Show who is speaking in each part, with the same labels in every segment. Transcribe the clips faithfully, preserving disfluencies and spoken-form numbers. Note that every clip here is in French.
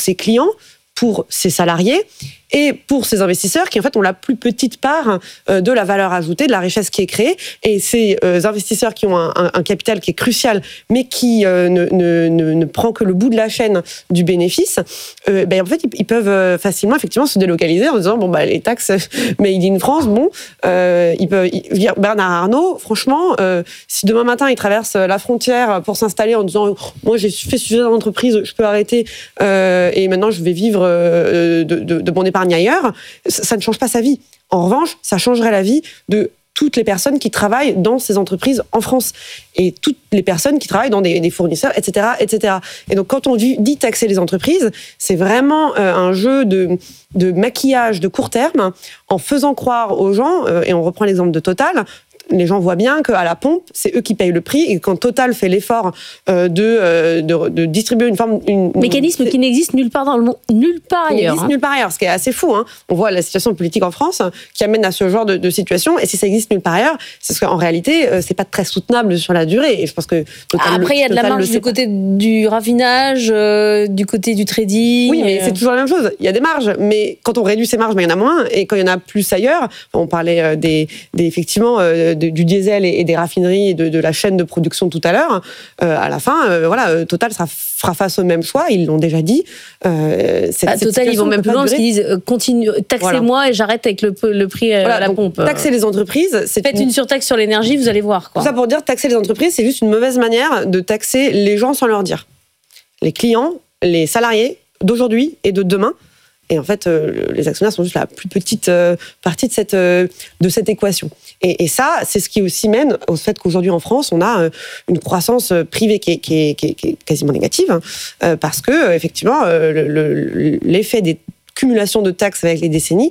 Speaker 1: ses clients, pour ses salariés et pour ces investisseurs qui en fait ont la plus petite part euh, de la valeur ajoutée, de la richesse qui est créée. Et ces euh, investisseurs qui ont un, un, un capital qui est crucial, mais qui euh, ne, ne, ne, ne prend que le bout de la chaîne du bénéfice, euh, ben, en fait ils, ils peuvent facilement effectivement se délocaliser en disant bon bah les taxes made in France, bon, euh, ils peuvent dire Bernard Arnault, franchement, euh, si demain matin il traverse la frontière pour s'installer en disant moi j'ai fait suffisamment d'entreprises, je peux arrêter euh, et maintenant je vais vivre de, de, de mon épargne ailleurs, ça, ça ne change pas sa vie. En revanche, ça changerait la vie de toutes les personnes qui travaillent dans ces entreprises en France et toutes les personnes qui travaillent dans des, des fournisseurs, et cetera, et cetera. Et donc, quand on dit taxer les entreprises, c'est vraiment euh, un jeu de, de maquillage de court terme en faisant croire aux gens, euh, et on reprend l'exemple de Total, les gens voient bien qu'à la pompe, c'est eux qui payent le prix et quand Total fait l'effort euh, de, euh, de, de distribuer une forme... Une,
Speaker 2: mécanisme
Speaker 1: une...
Speaker 2: qui n'existe nulle part dans le monde, nulle part ailleurs.
Speaker 1: Qui n'existe hein. nulle part ailleurs, ce qui est assez fou. Hein. On voit la situation politique en France qui amène à ce genre de, de situation et si ça existe nulle part ailleurs, c'est parce qu'en réalité, euh, c'est pas très soutenable sur la durée et je pense que Total
Speaker 2: ah, Après, il y a de la marge du côté du raffinage, euh, du côté du trading...
Speaker 1: Oui, mais euh... c'est toujours la même chose. Il y a des marges, mais quand on réduit ces marges, ben, il y en a moins et quand il y en a plus ailleurs, on parlait des, des effectivement... Euh, du diesel et des raffineries et de, de la chaîne de production tout à l'heure, euh, à la fin, euh, voilà, Total sera, fera face au même choix, ils l'ont déjà dit. Euh, cette,
Speaker 2: ah,
Speaker 1: cette
Speaker 2: Total, ils vont même plus loin parce qu'ils disent euh, continue, taxez-moi voilà. et j'arrête avec le, le prix euh,
Speaker 1: voilà,
Speaker 2: à la
Speaker 1: donc,
Speaker 2: pompe.
Speaker 1: Taxer les entreprises, c'est
Speaker 2: faites une... une surtaxe sur l'énergie, vous allez voir. Quoi.
Speaker 1: Tout ça pour dire taxer les entreprises, c'est juste une mauvaise manière de taxer les gens sans leur dire. Les clients, les salariés d'aujourd'hui et de demain. Et en fait, euh, les actionnaires sont juste la plus petite euh, partie de cette, euh, de cette équation. Et, et ça, c'est ce qui aussi mène au fait qu'aujourd'hui en France, on a euh, une croissance privée qui est, qui est, qui est, qui est quasiment négative, hein, euh, parce que euh, effectivement, euh, le, le, l'effet des cumulations de taxes avec les décennies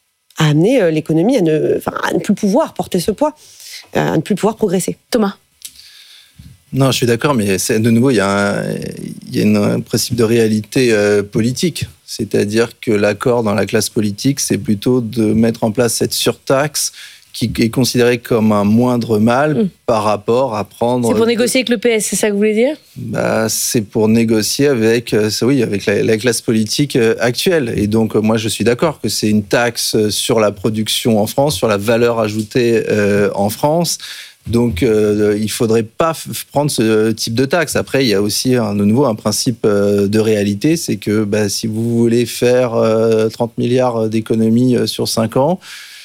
Speaker 1: a amené euh, l'économie à ne, enfin, à ne plus pouvoir porter ce poids, à ne plus pouvoir progresser.
Speaker 2: Thomas.
Speaker 3: Non, je suis d'accord, mais c'est, de nouveau, il y a un, il y a une, un principe de réalité euh, politique. C'est-à-dire que l'accord dans la classe politique, c'est plutôt de mettre en place cette surtaxe qui est considérée comme un moindre mal mmh. par rapport à prendre...
Speaker 2: C'est pour négocier avec le P S, c'est ça que vous voulez dire ?
Speaker 3: Bah, c'est pour négocier avec, euh, oui, avec la, la classe politique euh, actuelle. Et donc, euh, moi, je suis d'accord que c'est une taxe sur la production en France, sur la valeur ajoutée euh, en France. Donc, euh, il ne faudrait pas f- prendre ce type de taxe. Après, il y a aussi, un, de nouveau, un principe euh, de réalité, c'est que bah, si vous voulez faire euh, trente milliards d'économies euh, sur cinq ans,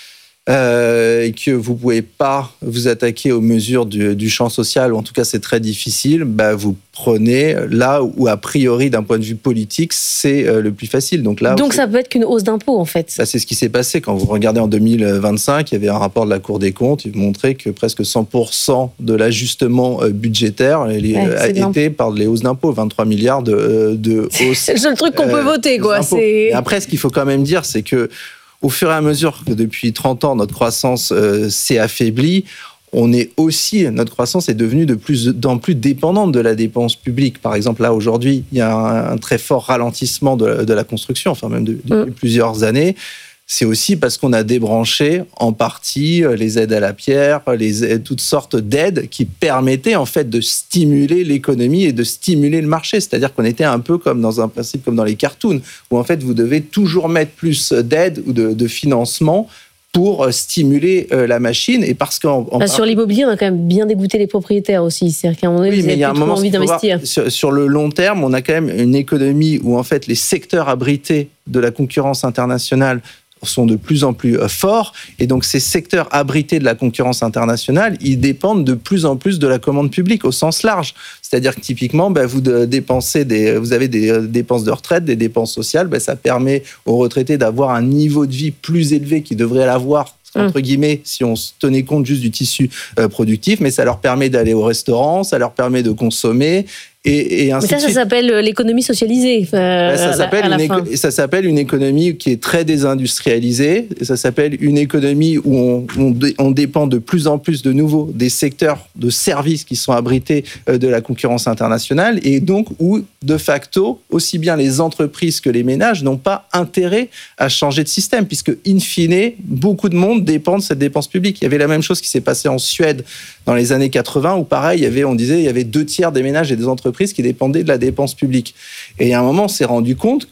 Speaker 3: euh, et que vous ne pouvez pas vous attaquer aux mesures du, du champ social, ou en tout cas c'est très difficile, bah, vous prenez là où, a priori, d'un point de vue politique, c'est euh, le plus facile. Donc, là,
Speaker 2: Donc ça peut être qu'une hausse d'impôts, en fait.
Speaker 3: Bah, c'est ce qui s'est passé. Quand vous regardez en deux mille vingt-cinq, il y avait un rapport de la Cour des comptes qui montrait que presque cent pour cent de l'ajustement budgétaire ouais, a été par les hausses d'impôts, vingt-trois milliards de, de hausses.
Speaker 2: C'est le seul truc qu'on euh, peut voter, quoi. C'est...
Speaker 3: Et après, ce qu'il faut quand même dire, c'est que au fur et à mesure que depuis trente ans, notre croissance euh, s'est affaiblie, on est aussi, notre croissance est devenue de plus en plus dépendante de la dépense publique. Par exemple, là, aujourd'hui, il y a un, un très fort ralentissement de, de la construction, enfin même de, depuis mmh. plusieurs années. C'est aussi parce qu'on a débranché en partie les aides à la pierre, les, toutes sortes d'aides qui permettaient en fait de stimuler l'économie et de stimuler le marché. C'est-à-dire qu'on était un peu comme dans un principe comme dans les cartoons, où en fait vous devez toujours mettre plus d'aides ou de, de financement pour stimuler euh, la machine. Et parce qu'en, en...
Speaker 2: Enfin, sur l'immobilier, on a quand même bien dégoûté les propriétaires aussi. C'est-à-dire qu'à un moment donné,
Speaker 3: oui,
Speaker 2: vous n'avez plus trop envie d'investir.
Speaker 3: Voir, sur, sur le long terme, on a quand même une économie où en fait les secteurs abrités de la concurrence internationale sont de plus en plus forts, et donc ces secteurs abrités de la concurrence internationale, ils dépendent de plus en plus de la commande publique au sens large. C'est-à-dire que typiquement, ben, vous dépensez des, vous avez des dépenses de retraite, des dépenses sociales, ben, ça permet aux retraités d'avoir un niveau de vie plus élevé qu'ils devraient l'avoir, entre guillemets, si on se tenait compte juste du tissu euh, productif, mais ça leur permet d'aller au restaurant, ça leur permet de consommer. Et, et ainsi
Speaker 2: mais ça, ça s'appelle l'économie socialisée. Euh,
Speaker 3: ça, s'appelle une éco- ça s'appelle une économie qui est très désindustrialisée. Ça s'appelle une économie où on, on, dé, on dépend de plus en plus de nouveau des secteurs de services qui sont abrités de la concurrence internationale, et donc où, de facto, aussi bien les entreprises que les ménages n'ont pas intérêt à changer de système, puisque, in fine, beaucoup de monde dépend de cette dépense publique. Il y avait la même chose qui s'est passée en Suède dans les années quatre-vingts, où pareil, il y avait, on disait, il y avait deux tiers des ménages et des entreprises qui dépendaient de la dépense publique. Et à un moment, on s'est rendu compte